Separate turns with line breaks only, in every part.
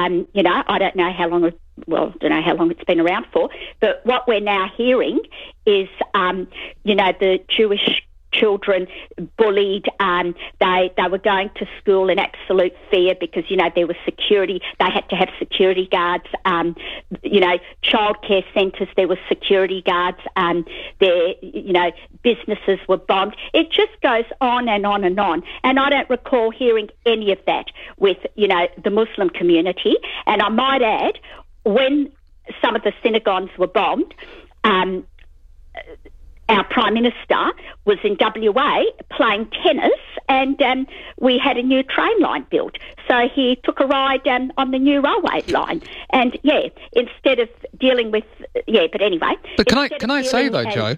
I don't know how long it's been around for, but what we're now hearing is, the Jewish children bullied. They were going to school in absolute fear because, there was security. They had to have security guards. Childcare centres, there were security guards. Businesses were bombed. It just goes on and on and on. And I don't recall hearing any of that with, the Muslim community. And I might add, when some of the synagogues were bombed, our Prime Minister was in WA playing tennis, and we had a new train line built. So he took a ride on the new railway line. And, instead of dealing with... but anyway...
But can I say, though, Jo,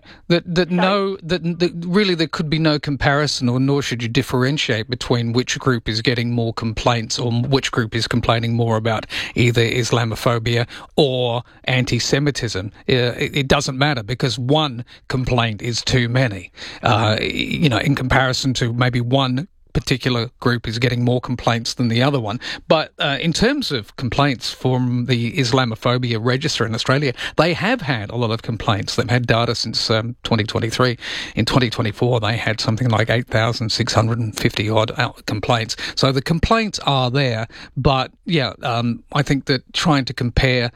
that really there could be no comparison, or nor should you differentiate between which group is getting more complaints or which group is complaining more about either Islamophobia or anti-Semitism. It doesn't matter, because one complaint is too many, in comparison to maybe one particular group is getting more complaints than the other one. But in terms of complaints from the Islamophobia Register in Australia, they have had a lot of complaints. They've had data since 2023. In 2024, they had something like 8,650 odd complaints. So the complaints are there, but I think that trying to compare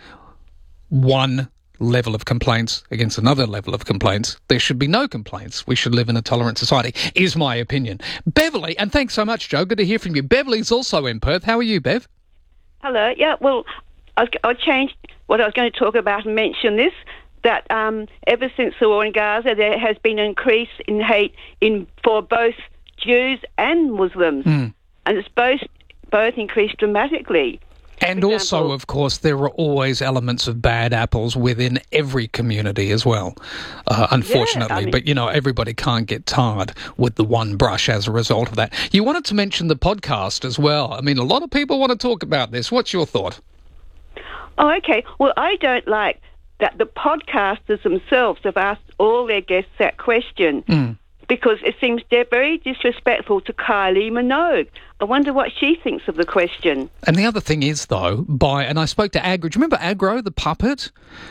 one level of complaints against another level of complaints, there should be no complaints. We should live in a tolerant society, is my opinion. Beverly, and thanks so much, Jo. Good to hear from you. Beverly's also in Perth. How are you, Bev?
Hello. Yeah, well, I changed what I was going to talk about and mention this, that ever since the war in Gaza, there has been an increase in hate for both Jews and Muslims. And it's both increased dramatically.
And also, of course, there are always elements of bad apples within every community as well, unfortunately. But, everybody can't get tarred with the one brush as a result of that. You wanted to mention the podcast as well. I mean, a lot of people want to talk about this. What's your thought?
Oh, okay. Well, I don't like that the podcasters themselves have asked all their guests that question. Because it seems they're very disrespectful to Kylie Minogue. I wonder what she thinks of the question.
And the other thing is, though, and I spoke to Agro. Do you remember Agro, the puppet?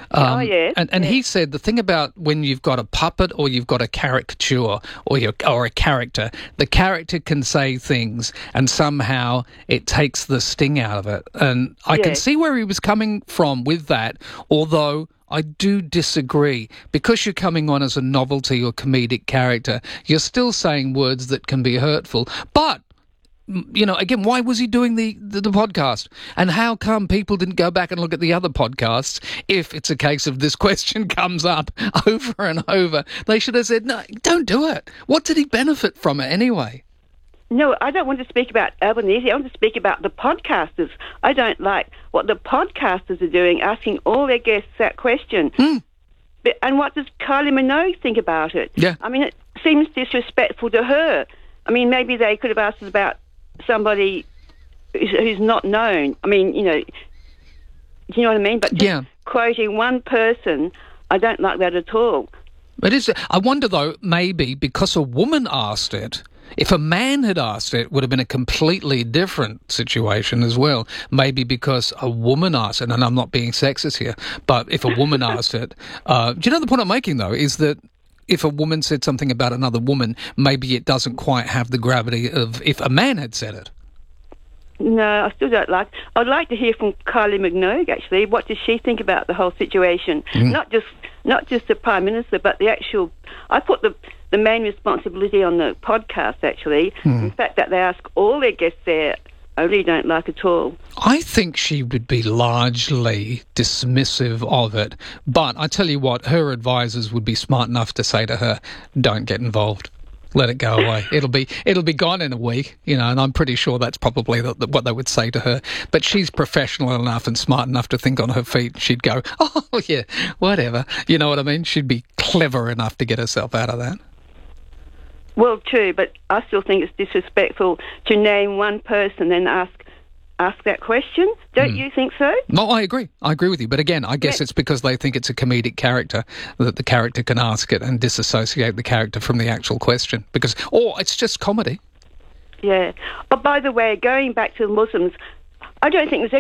And he said the thing about when you've got a puppet or you've got a caricature or a character, the character can say things and somehow it takes the sting out of it. And I can see where he was coming from with that, although I do disagree. Because you're coming on as a novelty or comedic character, you're still saying words that can be hurtful. But, again, why was he doing the podcast? And how come people didn't go back and look at the other podcasts if it's a case of this question comes up over and over? They should have said, no, don't do it. What did he benefit from it anyway?
No, I don't want to speak about Albanese. I want to speak about the podcasters. I don't like what the podcasters are doing, asking all their guests that question. And what does Kylie Minogue think about it?
Yeah.
I mean, it seems disrespectful to her. I mean, maybe they could have asked us about somebody who's not known. I mean, do you know what I mean? But just quoting one person, I don't like that at all.
It is. I wonder, though, maybe because a woman asked it, if a man had asked it, would have been a completely different situation as well. Maybe because a woman asked it, and I'm not being sexist here, but if a woman asked it, do you know the point I'm making, though, is that if a woman said something about another woman, maybe it doesn't quite have the gravity of if a man had said it.
No, I still don't like. I'd like to hear from Kylie Minogue, actually. What does she think about the whole situation? Not just the Prime Minister, but the actual... I put the main responsibility on the podcast, actually. In fact, that they ask all their guests there, I really don't like at all.
I think she would be largely dismissive of it, but I tell you what, her advisors would be smart enough to say to her, don't get involved. Let it go away. It'll be gone in a week, and I'm pretty sure that's probably what they would say to her. But she's professional enough and smart enough to think on her feet. She'd go, oh, yeah, whatever. You know what I mean? She'd be clever enough to get herself out of that.
Well, true, but I still think it's disrespectful to name one person and ask that question. Don't you think so?
No, I agree. I agree with you. But again, I guess it's because they think it's a comedic character that the character can ask it and disassociate the character from the actual question. It's just comedy.
Yeah. But by the way, going back to the Muslims, I don't think there's